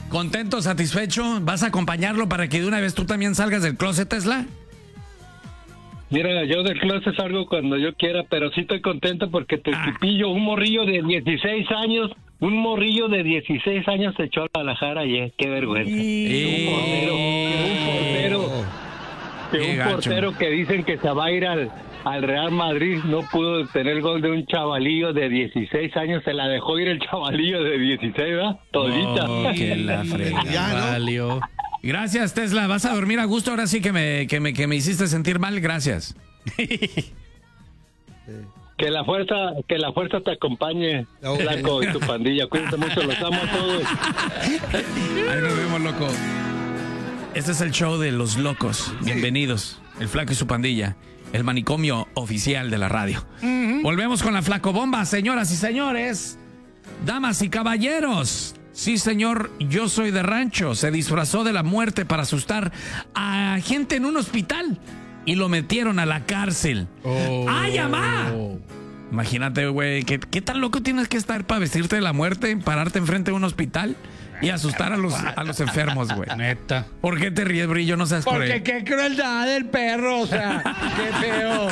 ¿Contento, satisfecho? ¿Vas a acompañarlo para que de una vez tú también salgas del closet, Tesla? Mira, yo del closet salgo cuando yo quiera, pero sí estoy contento porque Tecipillo, un morrillo de 16 años, se echó a Guadalajara ayer. Qué vergüenza. Un portero que dicen que se va a ir al Real Madrid, no pudo tener el gol de un chavalillo de 16 años, se la dejó ir el chavalillo de 16, ¿verdad? Todita. Que la fregada, ¿no? Gracias, Tesla. Vas a dormir a gusto. Ahora sí que me hiciste sentir mal. Gracias. Que la fuerza te acompañe, Flaco, y tu pandilla. Cuídate mucho, los amo a todos. Ahí nos vemos, loco. Este es el show de los locos. Bienvenidos. El Flaco y su pandilla. El manicomio oficial de la radio. Volvemos con la Flacobomba, señoras y señores. Damas y caballeros. Sí, señor, yo soy de rancho. Se disfrazó de la muerte para asustar a gente en un hospital y lo metieron a la cárcel. ¡Ay, amá! Imagínate, güey, ¿qué tan loco tienes que estar para vestirte de la muerte, pararte enfrente de un hospital y asustar a los enfermos, güey? Neta. ¿Por qué te ríes, Brillo? No seas cruel. Porque qué crueldad del perro, o sea, qué feo.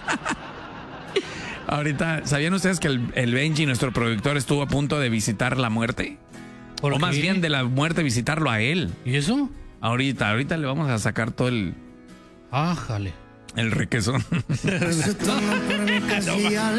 Ahorita, ¿sabían ustedes que el Benji, nuestro productor, estuvo a punto de visitar la muerte? O más bien de la muerte visitarlo a él. ¿Y eso? Ahorita le vamos a sacar todo el... Ájale. El requesón.